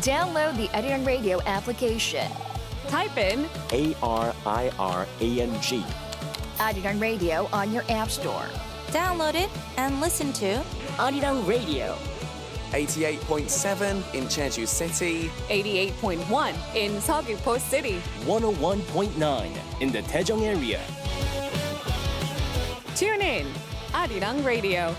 Download the Arirang Radio application. Type in ARIRANG. Arirang Radio on your app store. Download it and listen to Arirang Radio. 88.7 in Jeju City, 88.1 in Seogwipo City. 101.9 in the Daejeong area. Tune in, Arirang Radio.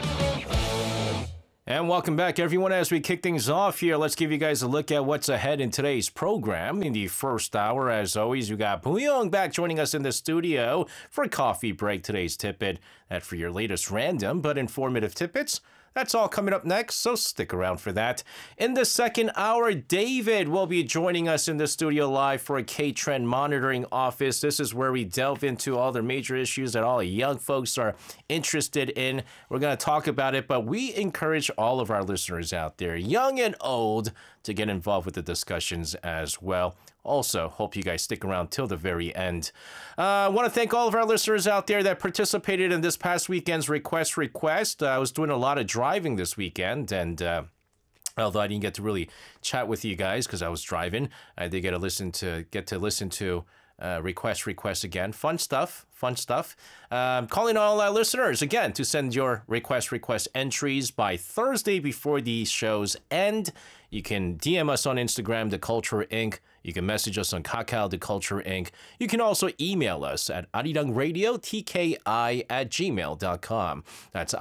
And welcome back, everyone. As we kick things off here, let's give you guys a look at what's ahead in today's program. In the first hour, as always, we got Pooyoung back joining us in the studio for a coffee break. Today's tidbit, that for your latest random but informative tidbits. That's all coming up next, so stick around for that. In the second hour, David will be joining us in the studio live for a K-Trend monitoring office. This is where we delve into all the major issues that all the young folks are interested in. We're going to talk about it, but we encourage all of our listeners out there, young and old, to get involved with the discussions as well. Also, hope you guys stick around till the very end. I want to thank all of our listeners out there that participated in this past weekend's request. I was doing a lot of driving this weekend, and although I didn't get to really chat with you guys because I was driving, I did get to listen to request again. Fun stuff. Calling all our listeners again to send your request entries by Thursday before the shows end. You can DM us on Instagram, The Culture Inc. You can message us on Kakao, The Culture Inc. You can also email us at arirangradiotki@gmail.com. That's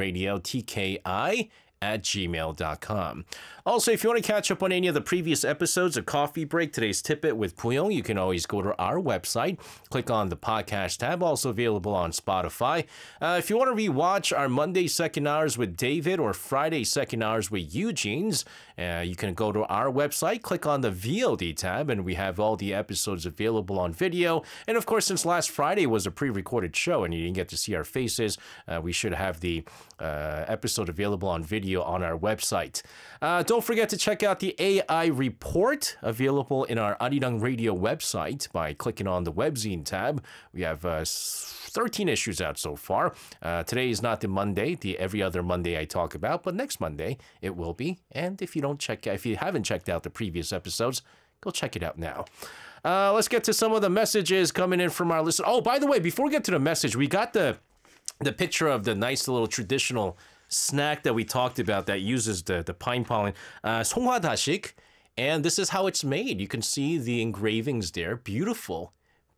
arirangradiotki@gmail.com. Also, if you want to catch up on any of the previous episodes of Coffee Break, today's tidbit with Pooyoung, you can always go to our website, click on the podcast tab, also available on Spotify. If you want to rewatch our Monday second hours with David or Friday second hours with Eugene's, you can go to our website, click on the VOD tab, and we have all the episodes available on video. And of course, since last Friday was a pre-recorded show and you didn't get to see our faces, we should have the episode available on video on our website. Don't forget to check out the AI report available in our Arirang Radio website by clicking on the webzine tab. We have 13 issues out so far. Today is not the Monday, the every other Monday I talk about, but next Monday it will be. And if you haven't checked out the previous episodes, go check it out now. Let's get to some of the messages coming in from our listeners. Oh, by the way, before we get to the message, we got the picture of the nice little traditional snack that we talked about that uses the pine pollen, 송화다식, and this is how it's made. You can see the engravings there. Beautiful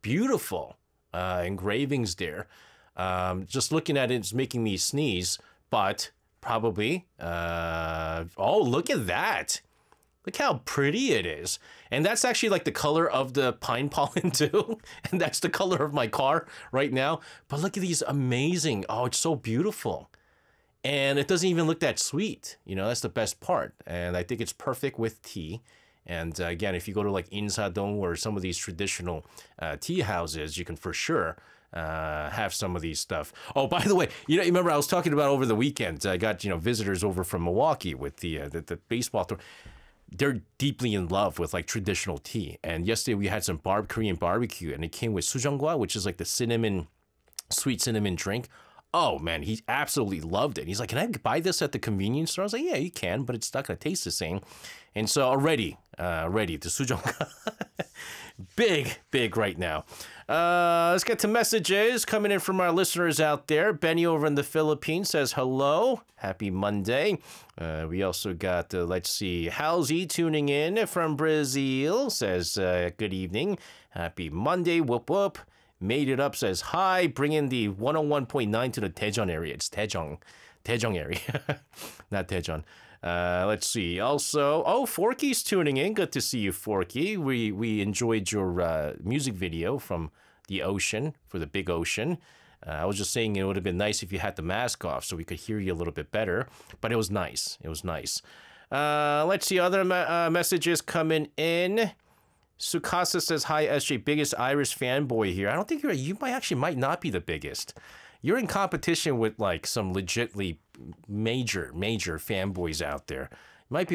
engravings there. Just looking at it, it's making me sneeze, but probably, oh, look at that. Look how pretty it is. And that's actually like the color of the pine pollen too. And that's the color of my car right now. But look at these amazing, oh, it's so beautiful. And it doesn't even look that sweet. You know, that's the best part. And I think it's perfect with tea. And again, if you go to like Insadong or some of these traditional tea houses, you can for sure have some of these stuff. Oh, by the way, you remember I was talking about over the weekend, I got, visitors over from Milwaukee with the baseball tour. They're deeply in love with like traditional tea. And yesterday we had some Korean barbecue and it came with sujeongwa, which is like the sweet cinnamon drink. Oh man, he absolutely loved it. He's like, can I buy this at the convenience store? I was like, yeah, you can, but it's not going to taste the same. And so already, the sujeongga, big right now. Let's get to messages coming in from our listeners out there. Benny over in the Philippines says hello. Happy Monday. We also got, let's see, Halsey tuning in from Brazil says good evening. Happy Monday. Whoop whoop. Made it up says hi. Bring in the 101.9 to the Daejeon area. It's Daejeong area, not Daejeon. Let's see. Also, Forky's tuning in. Good to see you, Forky. We enjoyed your music video from the ocean, for the big ocean. I was just saying it would have been nice if you had the mask off so we could hear you a little bit better. But it was nice. Let's see other messages coming in. Sukasa says, hi, SJ, biggest Irish fanboy here. I don't think you might not be the biggest. You're in competition with like some legitly major fanboys out there. Might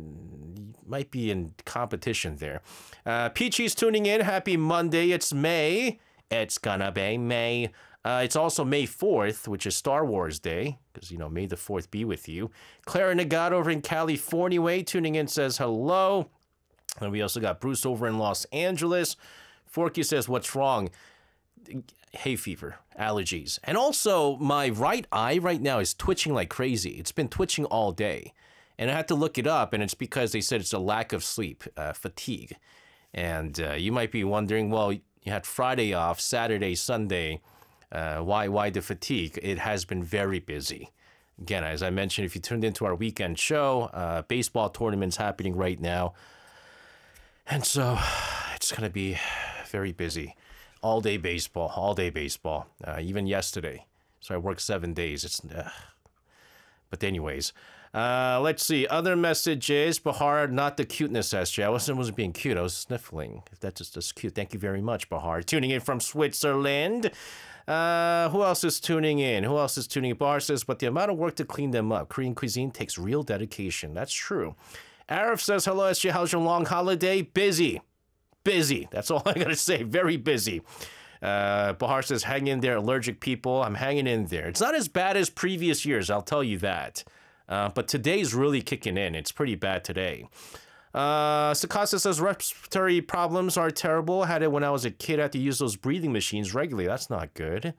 be in competition there. Peachy's tuning in. Happy Monday. It's May. It's gonna be May. It's also May 4th, which is Star Wars Day, because, may the 4th be with you. Clara Nagata over in California way tuning in says hello. And we also got Bruce over in Los Angeles. Forky says, what's wrong? Hay fever, allergies. And also, my right eye right now is twitching like crazy. It's been twitching all day. And I had to look it up, and it's because they said it's a lack of sleep, fatigue. And you might be wondering, well, you had Friday off, Saturday, Sunday. Why the fatigue? It has been very busy. Again, as I mentioned, if you tuned into our weekend show, baseball tournaments happening right now. And so it's going to be very busy. All day baseball, even yesterday. So I worked 7 days. But anyways, let's see. Other messages. Bahar, not the cuteness, SJ. I wasn't being cute. I was sniffling. If that's just cute. Thank you very much, Bahar. Tuning in from Switzerland. Who else is tuning in? Bahar says, but the amount of work to clean them up. Korean cuisine takes real dedication. That's true. Arif says, hello, SJ. How's your long holiday? Busy. That's all I gotta say. Very busy. Bahar says, hang in there, allergic people. I'm hanging in there. It's not as bad as previous years, I'll tell you that. But today's really kicking in. It's pretty bad today. Sakasa says, respiratory problems are terrible. I had it when I was a kid. I had to use those breathing machines regularly. That's not good.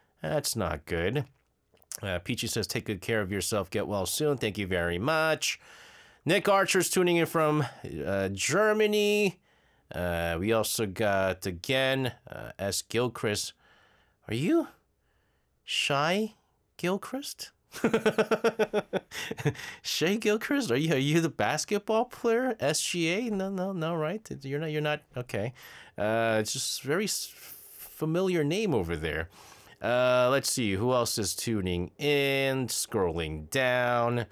Peachy says, take good care of yourself. Get well soon. Thank you very much. Nick Archer's tuning in from Germany. We also got, again, S. Gilchrist. Are you Shy Gilchrist? Shay Gilchrist? Are you the basketball player? SGA? No, right? You're not. Okay. It's just very familiar name over there. Let's see. Who else is tuning in? Scrolling down.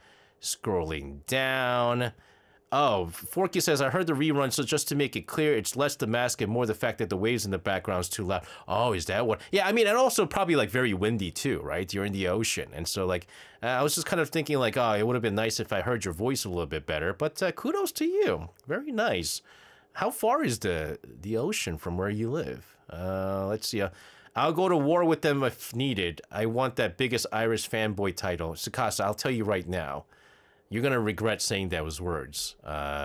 Oh, Forky says, I heard the rerun, so just to make it clear, it's less the mask and more the fact that the waves in the background is too loud. Oh, is that what? Yeah, I mean, and also probably like very windy too, right? You're in the ocean. And so like, I was just kind of thinking like, oh, it would have been nice if I heard your voice a little bit better. But kudos to you. Very nice. How far is the ocean from where you live? Let's see. I'll go to war with them if needed. I want that biggest Irish fanboy title. Sakasa, I'll tell you right now. You're going to regret saying those words.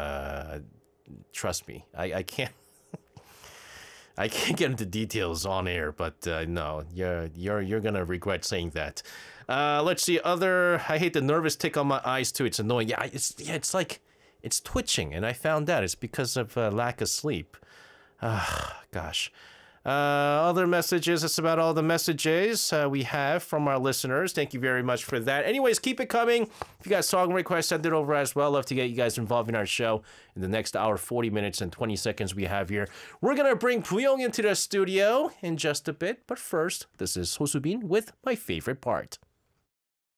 Trust me. I can't I can't get into details on air, but no, you're going to regret saying that. Let's see. I hate the nervous tick on my eyes too. It's annoying. It's like it's twitching, and I found out it's because of lack of sleep. Gosh. Other messages. That's about all the messages we have from our listeners. Thank you very much for that. Anyways, keep it coming. If you got song requests, send it over as well. Love to get you guys involved in our show in the next hour, 40 minutes and 20 seconds we have here. We're going to bring Puyong into the studio in just a bit. But first, this is Sosubin with My Favorite Part.